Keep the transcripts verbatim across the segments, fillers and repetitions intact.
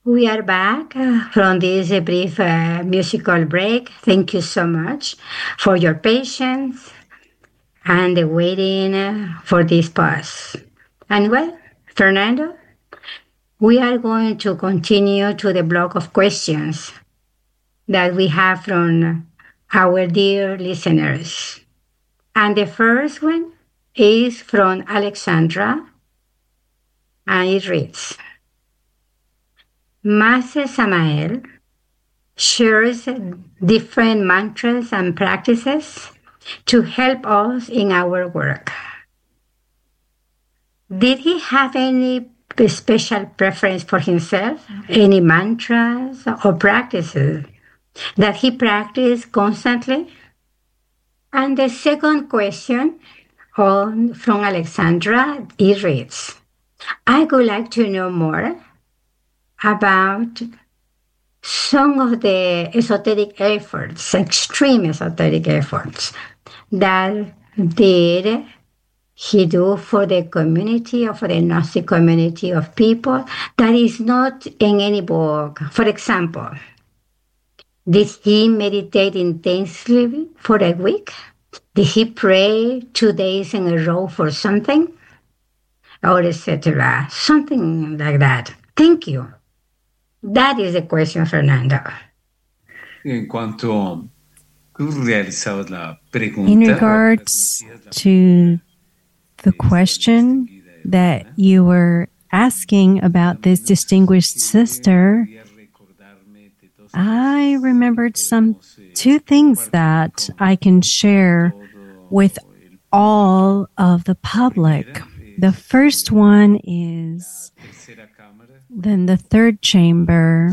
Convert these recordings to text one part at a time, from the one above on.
We are back uh, from this uh, brief uh, musical break. Thank you so much for your patience and the waiting uh, for this pause. And well, Fernando, we are going to continue to the block of questions that we have from our dear listeners. And the first one is from Alexandra, and it reads, Master Samael shares different mantras and practices to help us in our work. Did he have any special preference for himself? Any mantras or practices that he practiced constantly? And the second question on, from Alexandra, it reads, I would like to know more about some of the esoteric efforts, extreme esoteric efforts that did he do for the community or for the Gnostic community of people that is not in any book. For example, did he meditate intensely for a week? Did he pray two days in a row for something? Or et cetera. Something like that. Thank you. That is the question, Fernando. En cuanto tú realizabas la pregunta, in regards to the question that you were asking about this distinguished sister, I remembered some two things that I can share with all of the public. The first one is then the third chamber.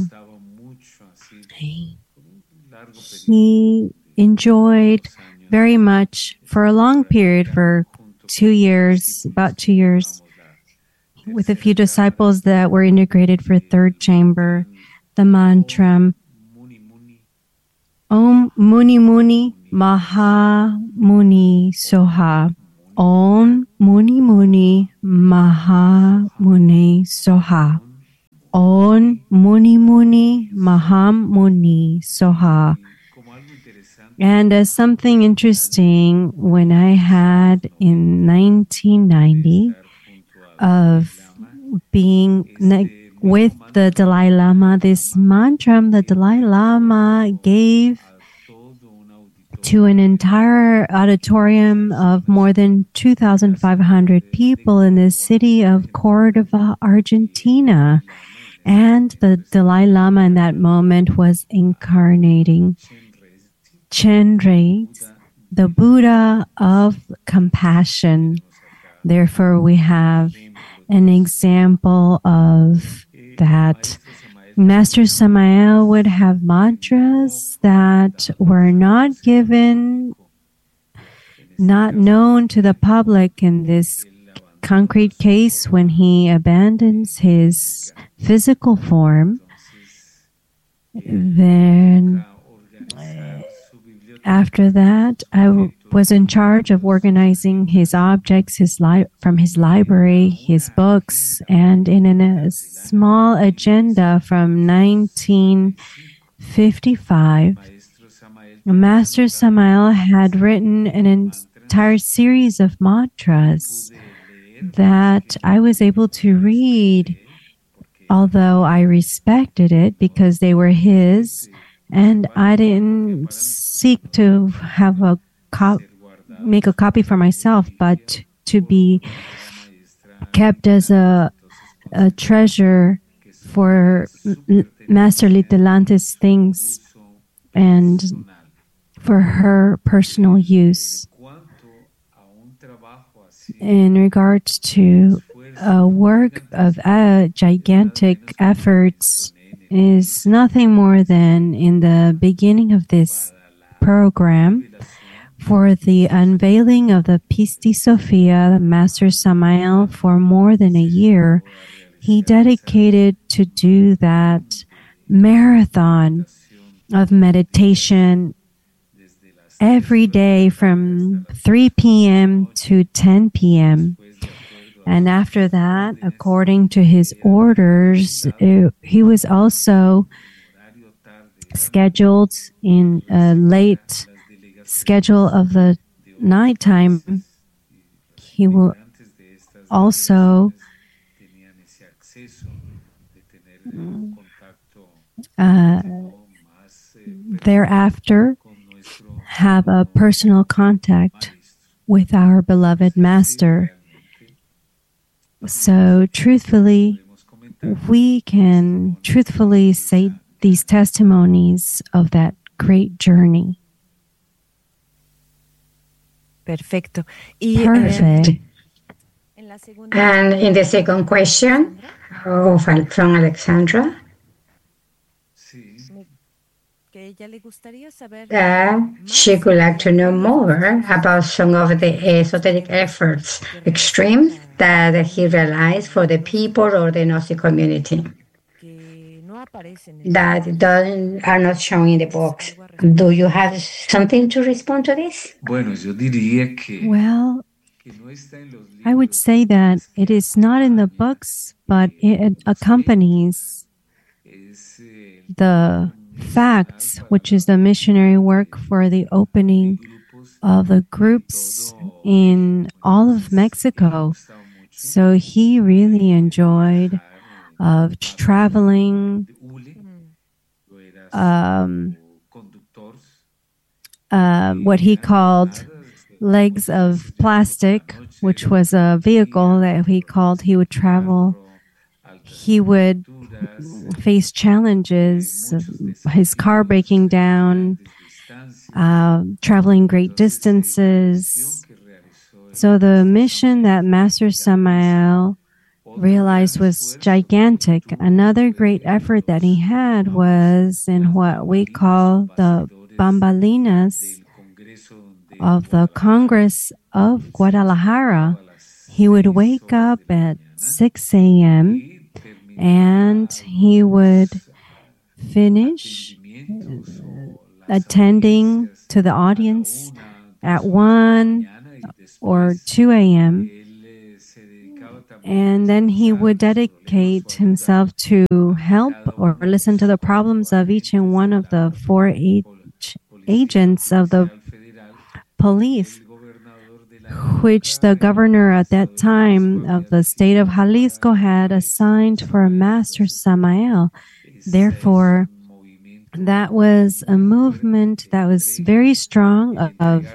He enjoyed very much for a long period, for two years, about two years, with a few disciples that were integrated for third chamber, the mantra Om Muni Muni Maha Muni Soha. Om Muni Muni Maha Muni Soha. Om Muni Muni Maha Muni Soha. And as something interesting, when I had in nineteen ninety of being ne- with the Dalai Lama, this mantra the Dalai Lama gave to an entire auditorium of more than two thousand five hundred people in the city of Córdoba, Argentina. And the Dalai Lama in that moment was incarnating Chenrezig, the Buddha of compassion. Therefore, we have an example of that. Master Samael would have mantras that were not given, not known to the public in this concrete case when he abandons his physical form. Then after that, I w- was in charge of organizing his objects his li- from his library, his books, and in an, a small agenda from nineteen fifty-five, Master Samael had written an entire series of mantras that I was able to read, although I respected it because they were his. And I didn't seek to have a co- make a copy for myself, but to be kept as a, a treasure for M- Master Litelante's things and for her personal use. In regards to a work of uh, gigantic efforts, is nothing more than in the beginning of this program for the unveiling of the Pistis Sophia, Master Samael, for more than a year. He dedicated to do that marathon of meditation every day from three p.m. to ten p.m. And after that, according to his orders, it, he was also scheduled in a late schedule of the nighttime. He will also uh, thereafter have a personal contact with our beloved Master. So truthfully, we can truthfully say these testimonies of that great journey. Perfecto. Y, Perfect. eh, And in the second question of, from Alexandra, que ella le gustaría saber that she would like to know more about some of the esoteric efforts, extremes, that he realized for the people or the Gnostic community que no aparecen en that don't, are not shown in the books. Do you have something to respond to this? Bueno, yo diría que, Well, que no está en los I would say that it is not in the books, but it accompanies es eh, the facts, which is the missionary work for the opening of the groups in all of Mexico. So he really enjoyed of traveling, um, uh, what he called legs of plastic, which was a vehicle that he called he would travel. He would face challenges, his car breaking down, uh, traveling great distances. So the mission that Master Samael realized was gigantic. Another great effort that he had was in what we call the bambalinas of the Congress of Guadalajara. He would wake up at six a.m. and he would finish attending to the audience at one or two a.m. And then he would dedicate himself to help or listen to the problems of each and one of the four ag- agents of the police, which the governor at that time of the state of Jalisco had assigned for Master Samael. Therefore, that was a movement that was very strong of, of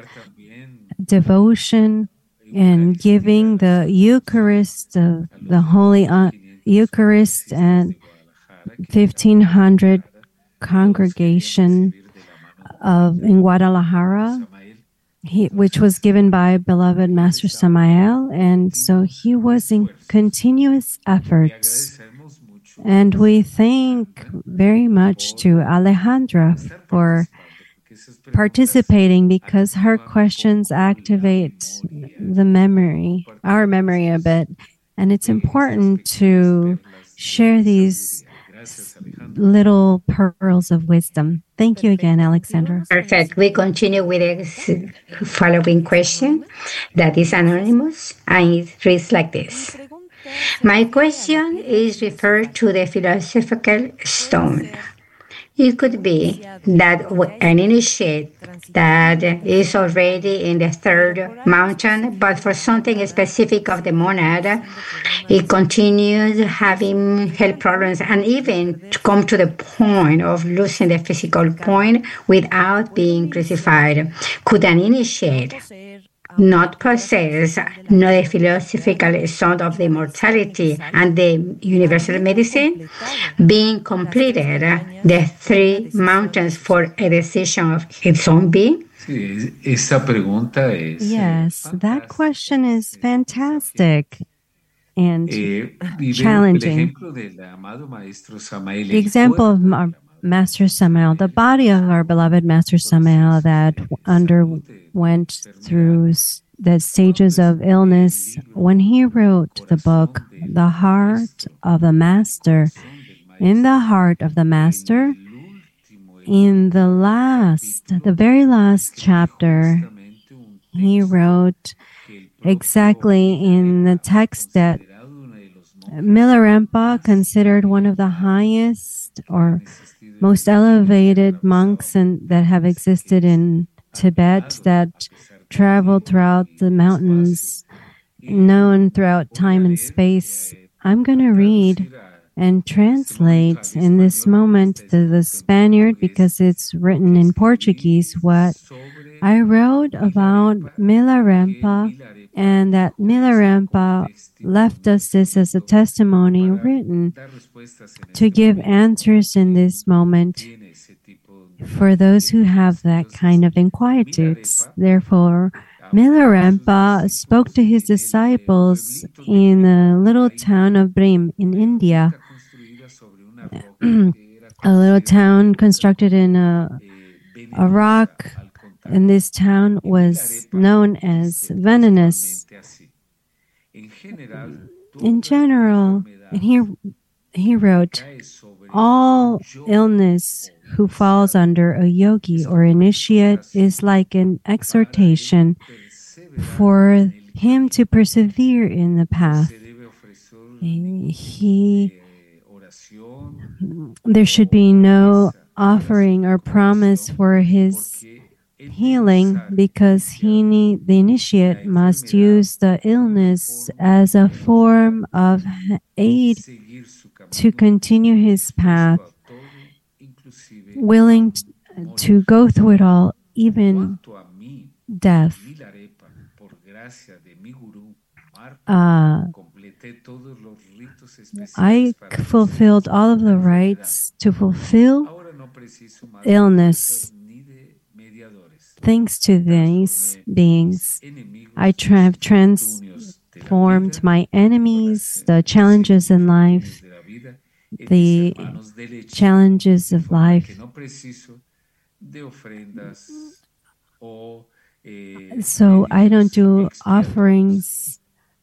devotion and giving the Eucharist, uh, the Holy uh, Eucharist, and fifteen hundred congregation of in Guadalajara, he, which was given by beloved Master Samael, and so he was in continuous efforts. And we thank very much to Alejandra for participating, because her questions activate the memory, our memory a bit. And it's important to share these little pearls of wisdom. Thank you again, Alexandra. Perfect. We continue with the following question that is anonymous, and it reads like this. My question is referred to the philosophical stone. It could be that an initiate that is already in the third mountain, but for something specific of the monad, it continues having health problems and even to come to the point of losing the physical point without being crucified. Could an initiate not possess not the philosophical sound of the immortality and the universal medicine, being completed the three mountains for a decision of its own being? Sí, esta pregunta es, Yes, that question is fantastic and eh, y challenging. el ejemplo del amado Maestro Samael, The example of our Master Samael, the body of our beloved Master Samael that underwent through the stages of illness, when he wrote the book, The Heart of the Master, in the heart of the Master, in the last, the very last chapter, he wrote exactly in the text that Milarepa, considered one of the highest or most elevated monks in, that have existed in Tibet, that traveled throughout the mountains, known throughout time and space. I'm going to read and translate in this moment to the Spaniard, because it's written in Portuguese, what I wrote about Milarepa, and that Milarepa left us this as a testimony written to give answers in this moment for those who have that kind of inquietudes. Therefore, Milarepa spoke to his disciples in the little town of Brim in India, a little town constructed in a, a rock, and this town was known as Venenus. In general, and he, he wrote, all illness who falls under a yogi or initiate is like an exhortation for him to persevere in the path. He, there should be no offering or promise for his healing, because he need, the initiate must use the illness as a form of aid to continue his path, willing to go through it all, even death. Uh, I fulfilled all of the rites to fulfill illness. Thanks to these beings, I tra- have transformed my enemies, the challenges in life, the challenges of life. So I don't do offerings,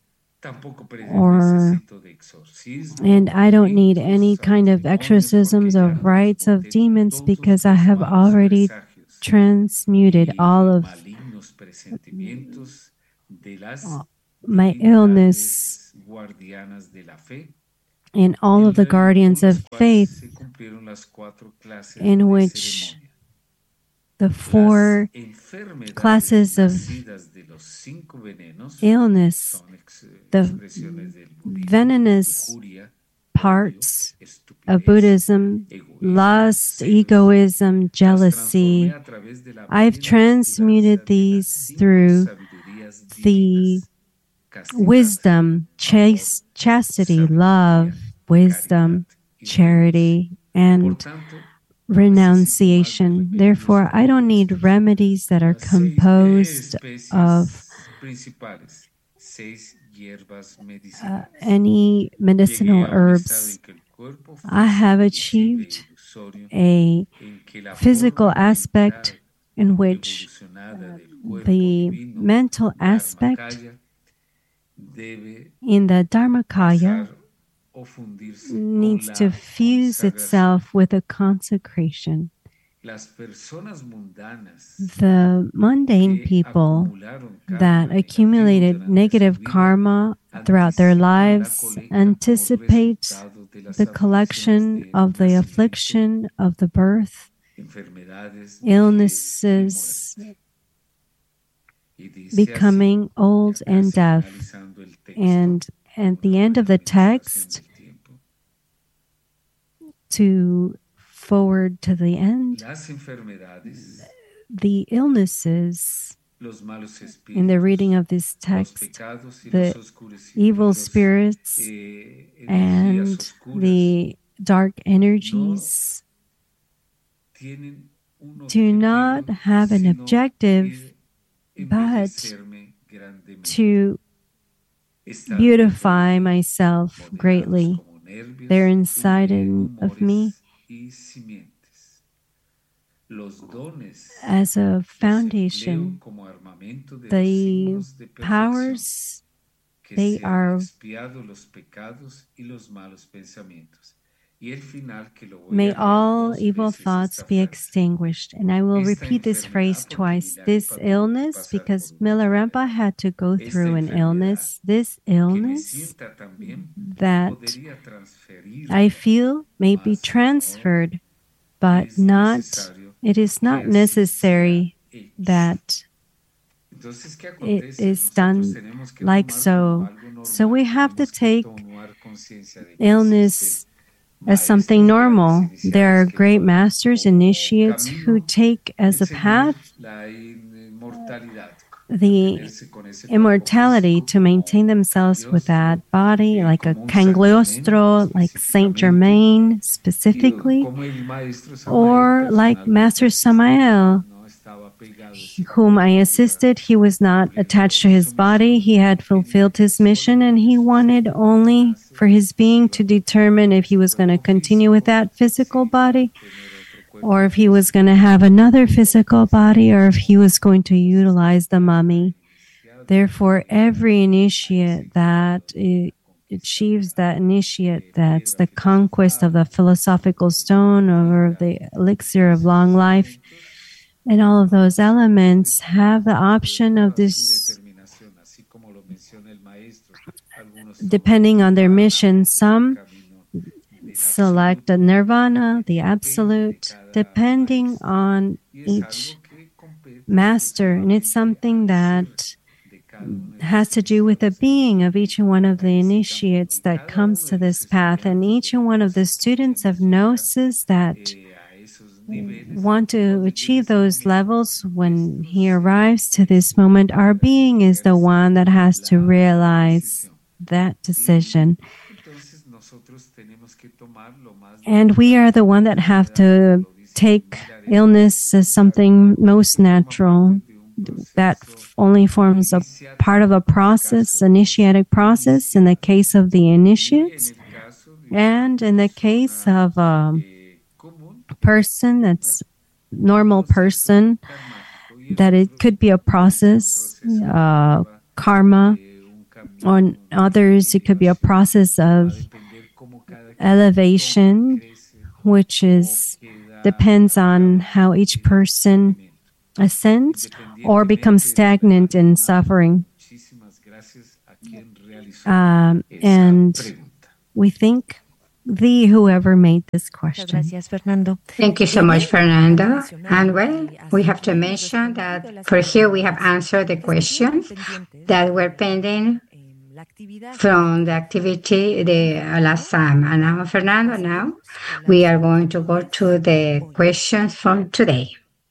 or and I don't need any kind of exorcisms or rites of demons, because I have already transmuted all of my illness in all of the guardians of faith, in which the four classes of illness, the venomous parts of Buddhism, lust, egoism, jealousy, I've transmuted these through the wisdom, chas- chastity, love, wisdom, charity, and renunciation. Therefore, I don't need remedies that are composed of uh, any medicinal herbs. I have achieved a physical aspect in which uh, the mental aspect in the Dharmakaya needs to fuse itself with a consecration. The mundane people that accumulated negative karma throughout their lives anticipate the collection of the affliction of the birth, illnesses, becoming old and deaf. And at the end of the text, to forward to the end, the illnesses in the reading of this text, the evil spirits and the dark energies do not have an objective but to beautify myself greatly. They're inside in, of me as a foundation. The powers, they are Y el final que lo voy May a leer all dos evil veces thoughts esta be frase. extinguished. And I will Esta repeat this phrase enfermedad, porque twice. Milarepa This tuvo que illness, pasar because por una Milarepa enfermedad. had to go Esta through an enfermedad illness. This que me illness sienta también that podría transferir, I feel may be mas no transferred, but es not, necesario it is que not así necessary sea hecho. that Entonces, ¿qué it acontece? is Nosotros done tenemos que like tomar so. como algo So we normal, have to tenemos que take tomar conciencia de que existen illness as something maestros, normal. grandes There are iniciados que great toman masters, como initiates who camino take as el a seguir path la inmortalidad, the mantenerse con ese cuerpo immortality físico to maintain como themselves with that Cagliostro, body, eh, like a como un San Germain Cagliostro, like Saint específicamente, Germain y specifically, como el maestro Samael or like personalmente Master asistía, Samael, no estaba pegado a ese whom I cuerpo, iba assisted. He was not cumpliendo attached to su his body. misión, He had quería fulfilled que his mission, and he solamente wanted only for his being to determine if he was going to continue with that physical body, or if he was going to have another physical body, or if he was going to utilize the mummy. Therefore, every initiate that uh, achieves that initiate, that's the conquest of the philosophical stone or the elixir of long life, and all of those elements have the option of this, depending on their mission. Some select a nirvana, the absolute, depending on each master, and it's something that has to do with the being of each one of the initiates that comes to this path, and each one of the students of Gnosis that want to achieve those levels. When he arrives to this moment, our being is the one that has to realize that decision, and we are the one that have to take illness as something most natural that only forms a part of a process, initiatic process, in the case of the initiates. And in the case of a person that's normal person, that it could be a process, uh, karma, or others, it could be a process of elevation, which is depends on how each person ascends or becomes stagnant in suffering. Um, and we thank thee, whoever made this question. Gracias, Fernando. Thank you so much, Fernando. And well, we have to mention that for here we have answered the questions that were pending from the activity the last time. And now, Fernando, now we are going to go to the questions from today.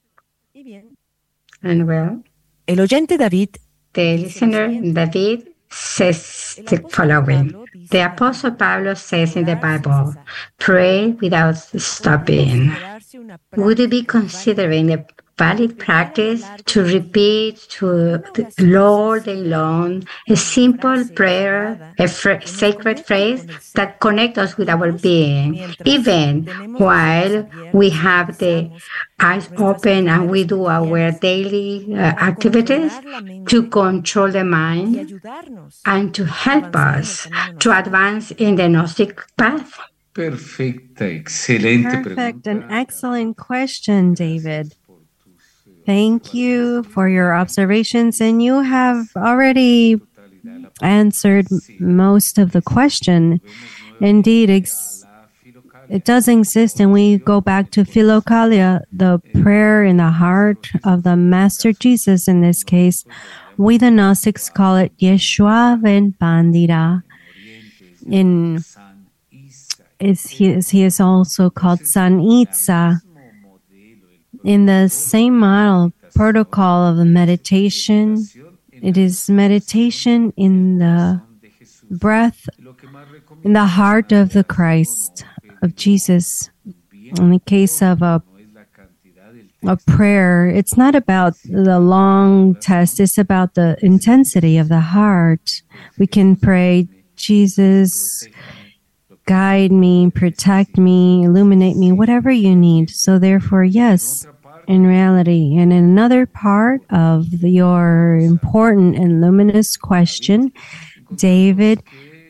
And well, El oyente David, the listener David says the following. The Apostle Pablo says in the Bible, pray without stopping. Would you be considering a valid practice to repeat to the Lord day long a simple prayer, a fr- sacred phrase that connects us with our being, even while we have the eyes open and we do our daily uh, activities, to control the mind and to help us to advance in the Gnostic path? Perfecta, excelente Perfect, pregunta. an excellent question, David. Thank you for your observations, and you have already answered most of the question. Indeed, ex- it does exist, and we go back to Philokalia, the prayer in the heart of the Master Jesus in this case. We the Gnostics call it Yeshua Ven Pandira. In is he, is he is also called San Itza. In the same model protocol of the meditation, it is meditation in the breath, in the heart of the Christ, of Jesus. In the case of a, a prayer, it's not about the long test, it's about the intensity of the heart. We can pray, Jesus, guide me, protect me, illuminate me, whatever you need. So therefore, yes, in reality. And in another part of your important and luminous question, David,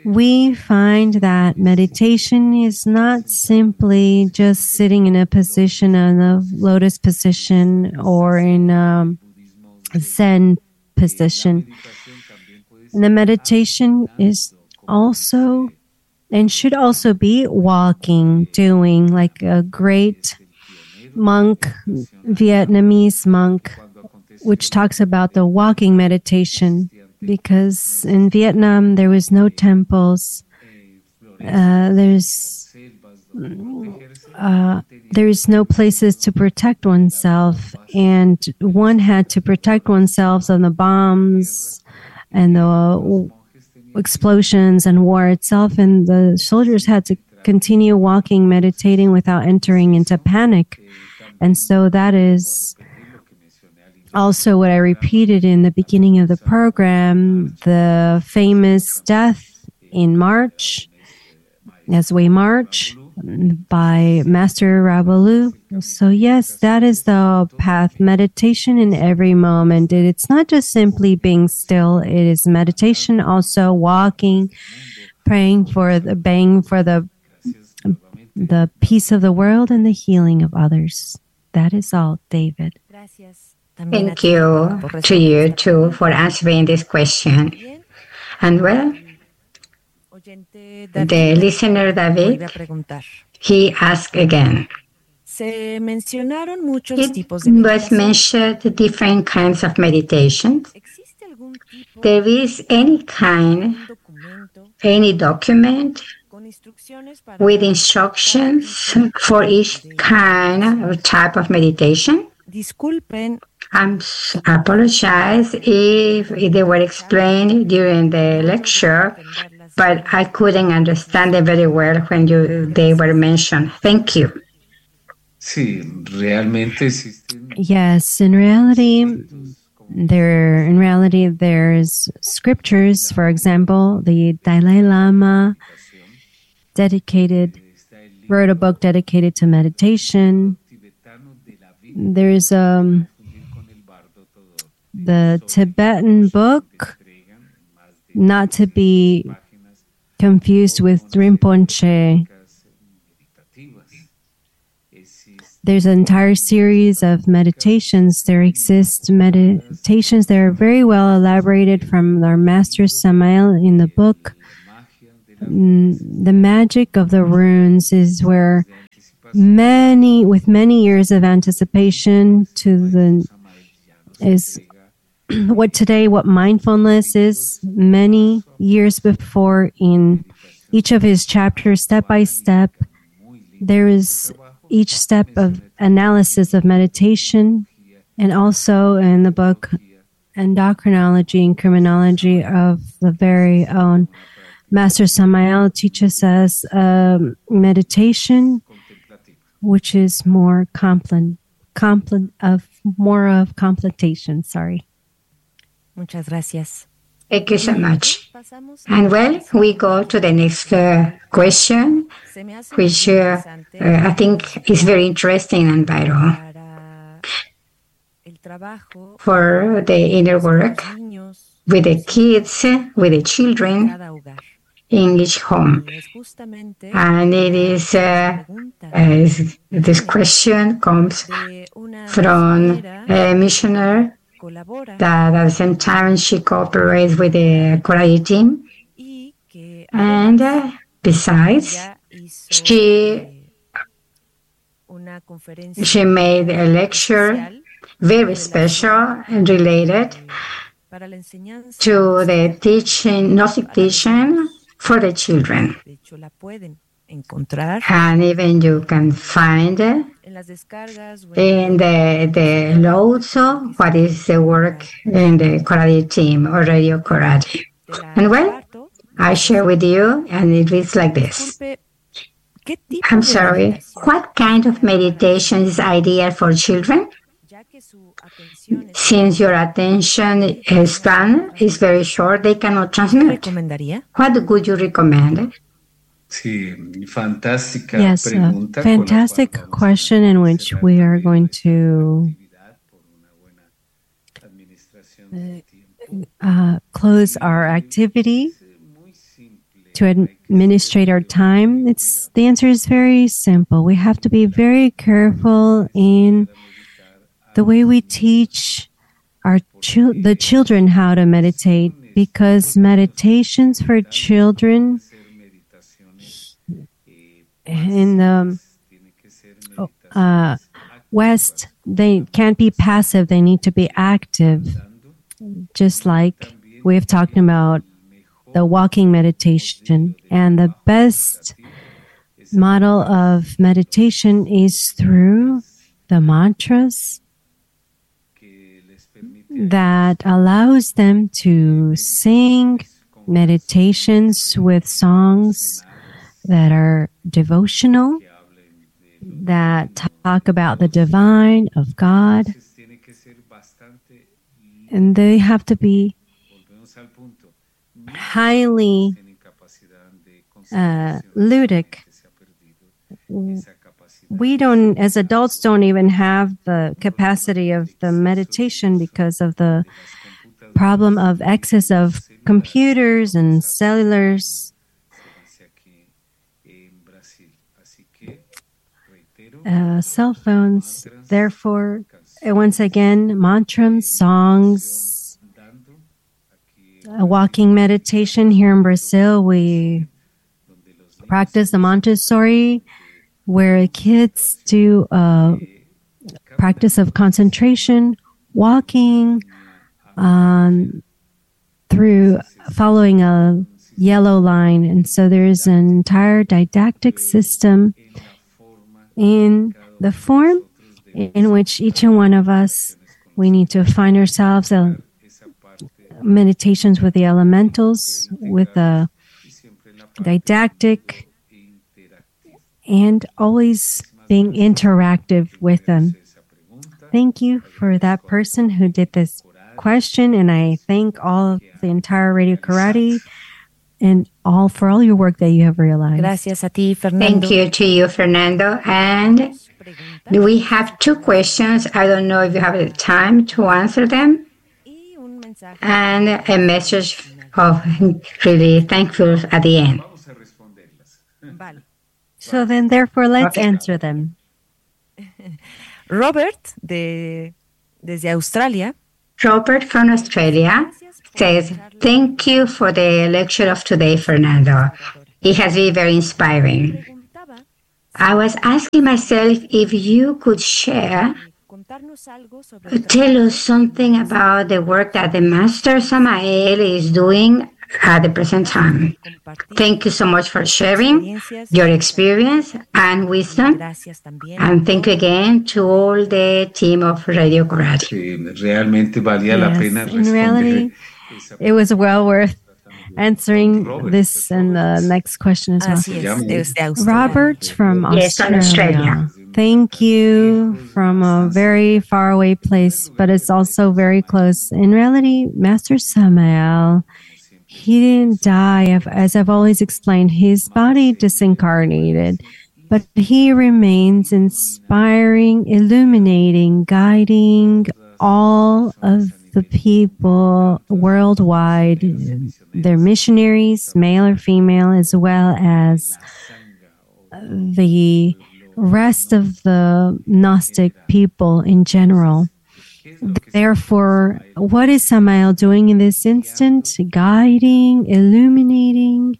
we find that meditation is not simply just sitting in a position, in a lotus position, or in a Zen position. And the meditation is also and should also be walking, doing, like a great monk, Vietnamese monk, which talks about the walking meditation. Because in Vietnam there was no temples, uh, there's uh, there's no places to protect oneself, and one had to protect oneself on the bombs and the explosions and war itself, and the soldiers had to continue walking, meditating without entering into panic. And so that is also what I repeated in the beginning of the program, the famous death in March, as we march, by Master Rabalu. So yes, that is the path. Meditation in every moment. It's not just simply being still. It is meditation, also walking, praying for the bang for the the peace of the world and the healing of others. That is all, David. Thank you to you too for answering this question. And well, the listener David, he asked again. Se mencionaron muchos It tipos de was meditación. mentioned different kinds of meditations. ¿Existe algún tipo There is any kind, de documento any document con instrucciones para with instructions for each kind or type of meditation? Disculpen, I apologize if they were explained during the lecture, but I couldn't understand them very well when you, they were mentioned. Thank you. Sí, realmente existen Yes, in reality, there in reality there's scriptures. For example, the Dalai Lama dedicated wrote a book dedicated to meditation. There's um the Tibetan book, not to be confused with Rinpoche. There's an entire series of meditations. There exist meditations that are very well elaborated from our master Samael in the book. Mm, The magic of the runes is where many, with many years of anticipation to the, is what today, what mindfulness is, many years before in each of his chapters, step by step, there is each step of analysis of meditation, and also in the book Endocrinology and Criminology of the very own Master Samael teaches us um, meditation, which is more compl- compl- of more of completation. Sorry. muchas gracias. Thank you so much. Pasamos And well, we go to the next uh, question, Se me hace which muy uh, interesante uh, I think is very interesting and vital para el trabajo for the inner con work los niños with the kids, with the children cada hogar. in each home. Y es justamente And it is, uh, pregunta uh, this question comes de una from misionera a missionary colabora that at the same time she cooperates with the Karate team. y que And además uh, besides, ella hizo she eh, una conferencia she made a lecture especial very special and related para la enseñanza. to the teaching, Gnostic teaching for the children. De hecho, la pueden encontrar And even you can find uh, en las descargas o in the, the loads of what is the work in the karate team or radio karate. de la And well, comparto. I share with you, and it reads like this. Disculpe, ¿qué tipo I'm de sorry. meditación? What kind of meditation is ideal for children? Ya que su atención es Since your attention span is very short, they cannot transmit. recomendaría What would you recommend? sí, fantástica Yes, a pregunta. con la fantastic cual vamos a question in which cerrar we are también going to actividad por una buena administración del tiempo. uh, close our activity. Es muy simple to administrate our time? It's the answer is very simple. We have to be very careful in the way we teach our chil- the children how to meditate, because meditations for children in the uh, West, they can't be passive, they need to be active. Just like we've talked about the walking meditation. And the best model of meditation is through the mantras that allows them to sing meditations with songs that are devotional, that talk about the divine of God. And they have to be highly uh, ludic. We don't, as adults, don't even have the capacity of the meditation because of the problem of excess of computers and cellulars. Uh, cell phones. Therefore, uh, once again, mantras, songs, a walking meditation. Here in Brazil, we practice the Montessori, where kids do a practice of concentration, walking um, through following a yellow line. And so there's an entire didactic system in the form in which each and one of us, we need to find ourselves uh, meditations with the elementals, with the didactic, and always being interactive with them. Thank you for that person who did this question, and I thank all of the entire Radio Karate and all for all your work that you have realized. Gracias a ti, Fernando. Thank you to you, Fernando. And we have two questions. I don't know if you have the time to answer them. And a message of really thankful at the end. So then, therefore, let's Okay. answer them. Robert, de, desde Australia, Robert from Australia says, thank you for the lecture of today, Fernando. It has been very inspiring. I was asking myself if you could share, contarnos algo sobre el tell us something about the work that the Master Samael is doing at the present time. compartir Thank you so much for sharing your experience and wisdom. Gracias también. And thank you again to all the team of Radio Karate. Sí, realmente valía la Yes, pena in responder reality, esa it was well worth answering this and the next question as well. Así es, desde Australia. Robert from Yes, from Australia. Australia. Thank you from a very far away place, but it's also very close. In reality, Master Samael, he didn't die, as I've always explained. His body disincarnated, but he remains inspiring, illuminating, guiding all of the people worldwide, their missionaries, male or female, as well as the rest of the Gnostic people in general. Therefore, what is Samael doing in this instant? Guiding, illuminating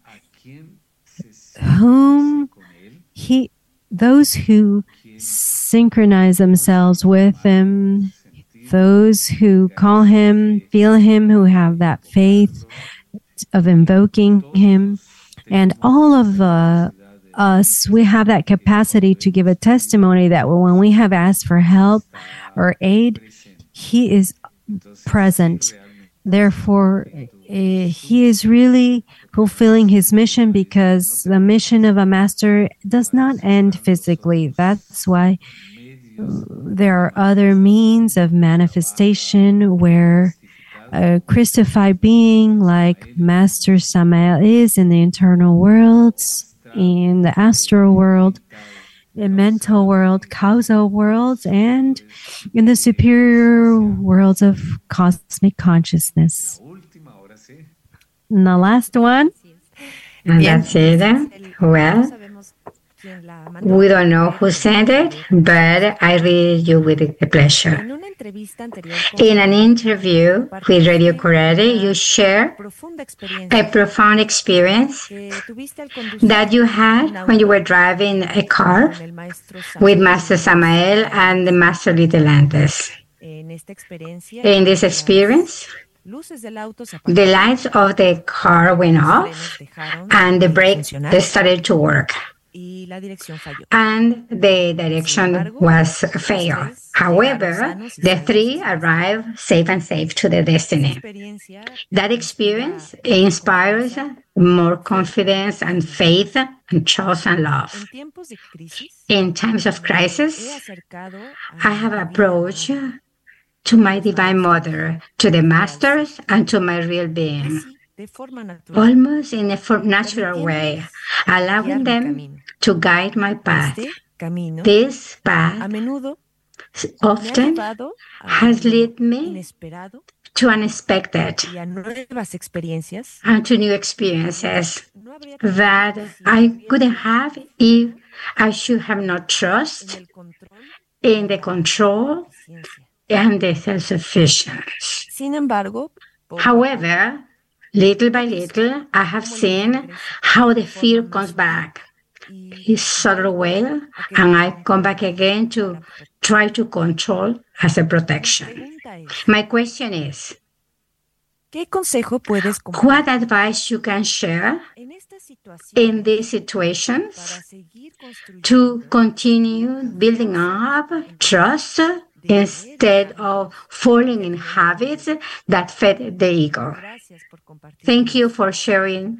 whom he, those who synchronize themselves with him, those who call him, feel him, who have that faith of invoking him, and all of uh, us, we have that capacity to give a testimony that when we have asked for help or aid, he is present. Therefore, eh, he is really fulfilling his mission, because the mission of a master does not end physically. That's why there are other means of manifestation where a Christified being like Master Samael is in the internal worlds, in the astral world, the mental world, causal worlds, and in the superior worlds of cosmic consciousness. And the last one, And Bien. that's it. No Well, sabemos quién la mandó. we don't know who sent it, but I read you with a pleasure. En una entrevista anterior con In an interview with Radio Corredi, you share profunda a experiencia profound experience que tuviste al conducir that you had when you were driving a car con el maestro with Samuel. Master Samael and the Master Little Antes. En esta experiencia, In this las experience, luces del auto se the apagaron, lights of the car went los off frenos dejaron and the de brakes funcionar they started to work. y la dirección falló. And the direction was failed. However, the three arrived safe and safe to their destiny. Experiencia That experience inspires more confidence and faith and trust and en love. tiempos de crisis In times of he crisis, acercado a I have mi approached vida to my Divine Mother, to the Masters, and to my real being, así, de forma natural, almost in a for- natural way, allowing guiar mi them camino. to guide my path. Este camino This a path menudo me ha often llevado a has lo led me inesperado to unexpected y a nuevas experiencias. and to new experiences No habría that caminado si I hubiera couldn't have if I should have not en trust el control in the control y ciencia. and the self-sufficiency. Sin embargo, poco a However, little by little, I have seen how the fear comes back poco y in subtle way, and I come back again to try to control as a mi protection. pregunta es, My question is, ¿qué consejo puedes compartir what advice you can share en esta situación in these para situations seguir construyendo to continue building up trust instead of falling in habits that fed the ego? Gracias por compartir. Thank you for sharing.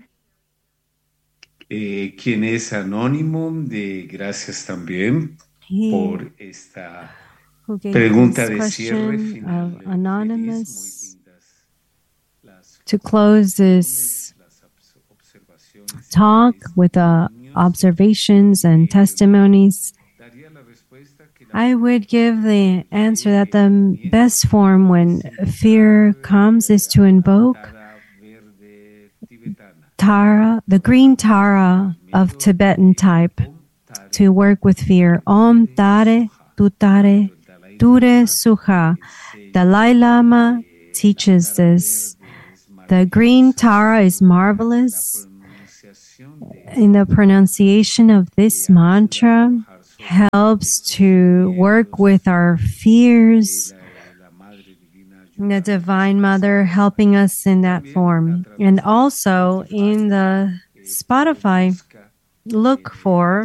Eh, quien es anónimo, de gracias también He por esta who gave pregunta this de cierre question final. of Feliz, anonymous muy lindas las to close this las obs- observaciones. talk with uh, observations and testimonies. Daría la respuesta que la I would give the answer that the best form when fear comes is to invoke cara verde tibetana. Tara, the green Tara of Tibetan type, to work with fear. Om Tare Tutare Ture Suha. Dalai Lama teaches this. The green Tara is marvelous. In the pronunciation of this mantra, helps to work with our fears. The Divine Mother helping us in that form. And also in the Spotify, look for